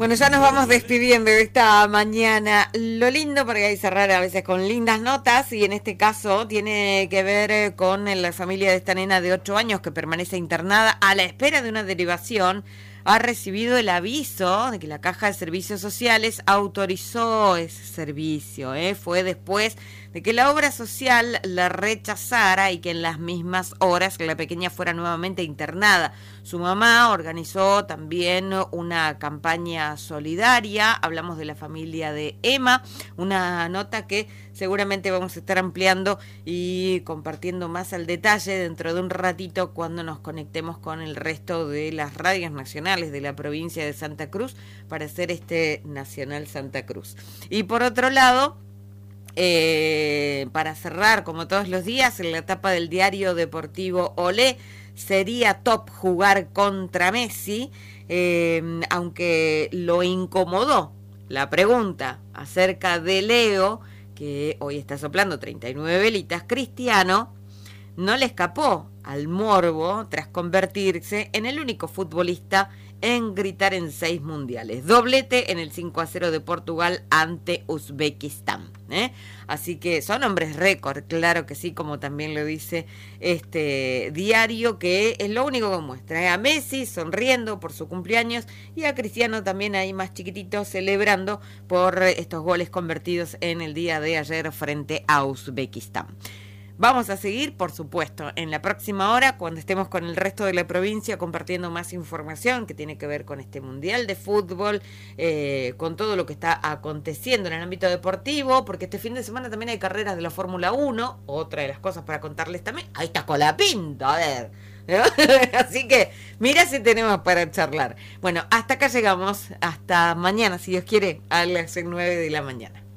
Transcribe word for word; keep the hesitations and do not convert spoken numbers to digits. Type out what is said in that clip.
Bueno, ya nos vamos despidiendo de esta mañana. Lo lindo, porque hay que cerrar a veces con lindas notas, y en este caso tiene que ver con la familia de esta nena de ocho años que permanece internada a la espera de una derivación. Ha recibido el aviso de que la Caja de Servicios Sociales autorizó ese servicio. ¿eh? Fue después de que la obra social la rechazara y que en las mismas horas la pequeña fuera nuevamente internada. Su mamá organizó también una campaña solidaria. Hablamos de la familia de Emma, una nota que seguramente vamos a estar ampliando y compartiendo más al detalle dentro de un ratito cuando nos conectemos con el resto de las radios nacionales de la provincia de Santa Cruz para hacer este Nacional Santa Cruz. Y por otro lado, eh, para cerrar como todos los días, en la etapa del diario deportivo Olé, sería top jugar contra Messi, eh, aunque lo incomodó la pregunta acerca de Leo, que hoy está soplando treinta y nueve velitas. Cristiano no le escapó al morbo tras convertirse en el único futbolista en gritar en seis mundiales. Doblete en el cinco a cero de Portugal ante Uzbekistán. ¿eh? Así que son hombres récord, claro que sí, como también lo dice este diario, que es lo único que muestra. ¿eh? A Messi sonriendo por su cumpleaños y a Cristiano también ahí más chiquitito celebrando por estos goles convertidos en el día de ayer frente a Uzbekistán. Vamos a seguir, por supuesto, en la próxima hora, cuando estemos con el resto de la provincia compartiendo más información que tiene que ver con este Mundial de Fútbol, eh, con todo lo que está aconteciendo en el ámbito deportivo, porque este fin de semana también hay carreras de la Fórmula uno, otra de las cosas para contarles también. Ahí está Colapinto, a ver. Así que mira si tenemos para charlar. Bueno, hasta acá llegamos, hasta mañana, si Dios quiere, a las nueve de la mañana.